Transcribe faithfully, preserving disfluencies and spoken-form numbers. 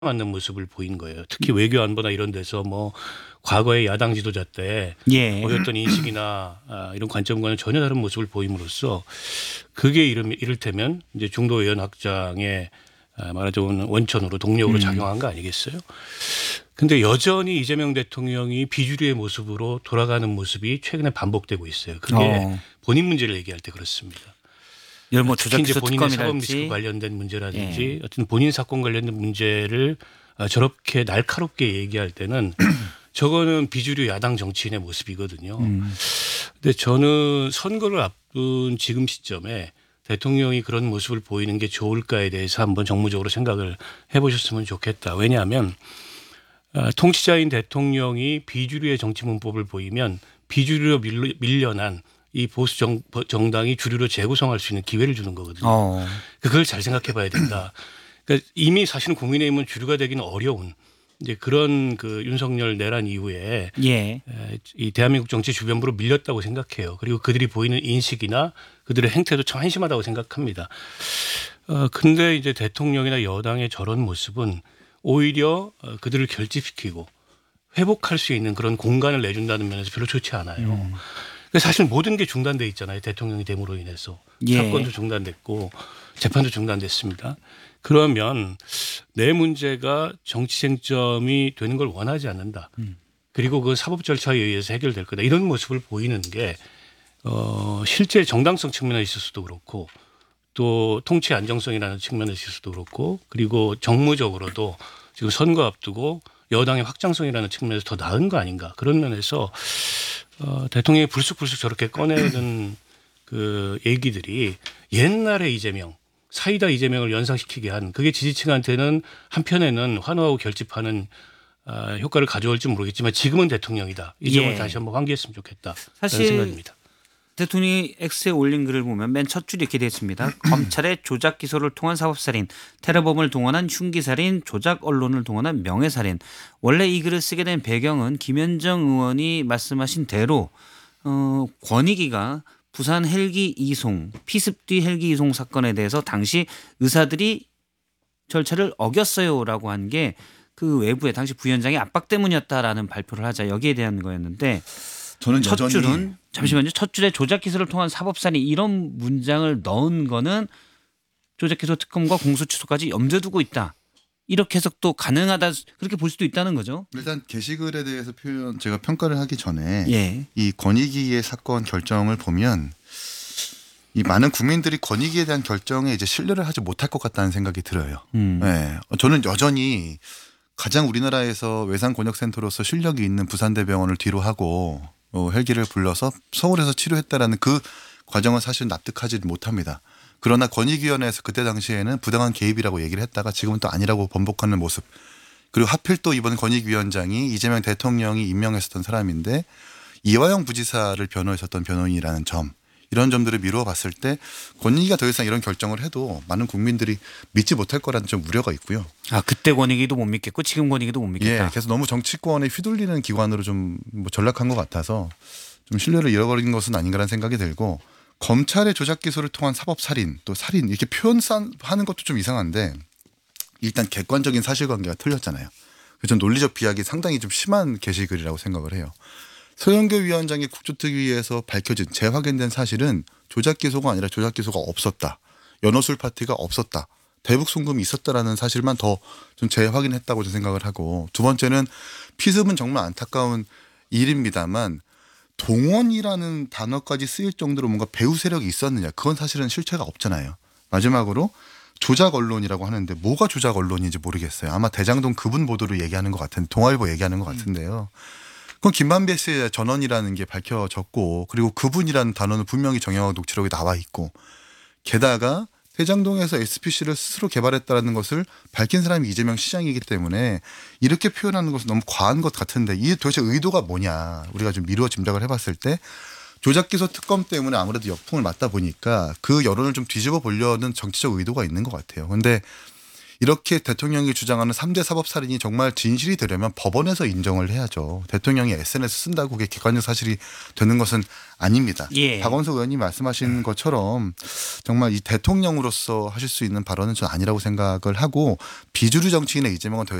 맞는 모습을 보인 거예요. 특히 외교안보나 이런 데서 뭐 과거의 야당 지도자 때 예. 보였던 인식이나 아, 이런 관점과는 전혀 다른 모습을 보임으로써 그게 이름, 이를테면 이제 중도 외연 확장의 아, 말하자면 원천으로 동력으로 음. 작용한 거 아니겠어요? 근데 여전히 이재명 대통령이 비주류의 모습으로 돌아가는 모습이 최근에 반복되고 있어요. 그게 어. 본인 문제를 얘기할 때 그렇습니다. 이런 뭐 특히 이제 조작기소 본인의 사법 리스크 특검이랄지. 관련된 문제라든지 예. 어떤 본인 사건 관련된 문제를 아, 저렇게 날카롭게 얘기할 때는 저거는 비주류 야당 정치인의 모습이거든요. 음. 근데 저는 선거를 앞둔 지금 시점에 대통령이 그런 모습을 보이는 게 좋을까에 대해서 한번 정무적으로 생각을 해보셨으면 좋겠다. 왜냐하면 아, 통치자인 대통령이 비주류의 정치 문법을 보이면 비주류로 밀려, 밀려난 이 보수 정, 정당이 주류로 재구성할 수 있는 기회를 주는 거거든요. 어. 그걸 잘 생각해 봐야 된다. 그러니까 이미 사실은 국민의힘은 주류가 되기는 어려운 이제 그런 그 윤석열 내란 이후에 예. 이 대한민국 정치 주변부로 밀렸다고 생각해요. 그리고 그들이 보이는 인식이나 그들의 행태도 참 한심하다고 생각합니다. 어, 근데 이제 대통령이나 여당의 저런 모습은 오히려 그들을 결집시키고 회복할 수 있는 그런 공간을 내준다는 면에서 별로 좋지 않아요. 음. 사실 모든 게 중단돼 있잖아요. 대통령이 됨으로 인해서. 예. 사건도 중단됐고 재판도 중단됐습니다. 그러면 내 문제가 정치 쟁점이 되는 걸 원하지 않는다. 음. 그리고 그 사법 절차에 의해서 해결될 거다. 이런 모습을 보이는 게 어, 실제 정당성 측면에 있어서도 그렇고 또 통치 안정성이라는 측면에 있어서도 그렇고 그리고 정무적으로도 지금 선거 앞두고 여당의 확장성이라는 측면에서 더 나은 거 아닌가. 그런 면에서 어, 대통령이 불쑥불쑥 저렇게 꺼내는 그 얘기들이 옛날에 이재명, 사이다 이재명을 연상시키게 한 그게 지지층한테는 한편에는 환호하고 결집하는 아, 효과를 가져올지 모르겠지만 지금은 대통령이다. 이 점을 예. 다시 한번 환기했으면 좋겠다. 사실 생각입니다. 대통령이 X에 올린 글을 보면 맨 첫 줄이 이렇게 되어 있습니다. 검찰의 조작 기소를 통한 사법살인, 테러범을 동원한 흉기살인, 조작 언론을 동원한 명예살인. 원래 이 글을 쓰게 된 배경은 김현정 의원이 말씀하신 대로 어, 권익위가 부산 헬기 이송, 피습 뒤 헬기 이송 사건에 대해서 당시 의사들이 절차를 어겼어요라고 한 게 그 외부의 당시 부위원장의 압박 때문이었다라는 발표를 하자 여기에 대한 거였는데 저는 첫 여전히 줄은 잠시만요. 첫 줄에 조작 기소를 통한 사법살인 이런 문장을 넣은 거는 조작 기소 특검과 공소 취소까지 염두에 두고 있다. 이렇게 해석도 가능하다. 그렇게 볼 수도 있다는 거죠. 일단 게시글에 대해서 표현 제가 평가를 하기 전에 예. 이 권익위의 사건 결정을 보면 이 많은 국민들이 권익위에 대한 결정에 이제 신뢰를 하지 못할 것 같다는 생각이 들어요. 음. 네. 저는 여전히 가장 우리나라에서 외상 권역센터로서 실력이 있는 부산대병원을 뒤로 하고 어, 헬기를 불러서 서울에서 치료했다라는 그 과정은 사실 납득하지 못합니다. 그러나 권익위원회에서 그때 당시에는 부당한 개입이라고 얘기를 했다가 지금은 또 아니라고 번복하는 모습. 그리고 하필 또 이번 권익위원장이 이재명 대통령이 임명했었던 사람인데 이화영 부지사를 변호했었던 변호인이라는 점. 이런 점들을 미루어 봤을 때 권익위가 더 이상 이런 결정을 해도 많은 국민들이 믿지 못할 거라는 좀 우려가 있고요. 아 그때 권익위도 못 믿겠고 지금 권익위도 못 믿겠다. 예, 그래서 너무 정치권에 휘둘리는 기관으로 좀 뭐 전락한 것 같아서 좀 신뢰를 잃어버린 것은 아닌가라는 생각이 들고 검찰의 조작 기소를 통한 사법 살인 또 살인 이렇게 표현하는 것도 좀 이상한데 일단 객관적인 사실관계가 틀렸잖아요. 그래서 전 논리적 비약이 상당히 좀 심한 게시글이라고 생각을 해요. 서영교 위원장이 국조특위에서 밝혀진 재확인된 사실은 조작 기소가 아니라 조작 기소가 없었다. 연어술 파티가 없었다. 대북 송금이 있었다라는 사실만 더 좀 재확인했다고 저는 생각을 하고 두 번째는 피습은 정말 안타까운 일입니다만 동원이라는 단어까지 쓰일 정도로 뭔가 배후 세력이 있었느냐 그건 사실은 실체가 없잖아요. 마지막으로 조작 언론이라고 하는데 뭐가 조작 언론인지 모르겠어요. 아마 대장동 그분 보도를 얘기하는 것 같은데 동아일보 얘기하는 것 같은데요. 그건 김만배 씨의 전원이라는 게 밝혀졌고 그리고 그분이라는 단어는 분명히 정영학 녹취록에 나와 있고 게다가 대장동에서 에스피씨를 스스로 개발했다는 것을 밝힌 사람이 이재명 시장이기 때문에 이렇게 표현하는 것은 너무 과한 것 같은데 이 도대체 의도가 뭐냐 우리가 좀 미루어 짐작을 해봤을 때 조작기소 특검 때문에 아무래도 역풍을 맞다 보니까 그 여론을 좀 뒤집어 보려는 정치적 의도가 있는 것 같아요. 그런데 이렇게 대통령이 주장하는 삼 대 사법살인이 정말 진실이 되려면 법원에서 인정을 해야죠. 대통령이 에스엔에스 쓴다고 그게 객관적 사실이 되는 것은 아닙니다. 예. 박원석 의원님 말씀하신 것처럼 정말 이 대통령으로서 하실 수 있는 발언은 전 아니라고 생각을 하고 비주류 정치인의 이재명은 더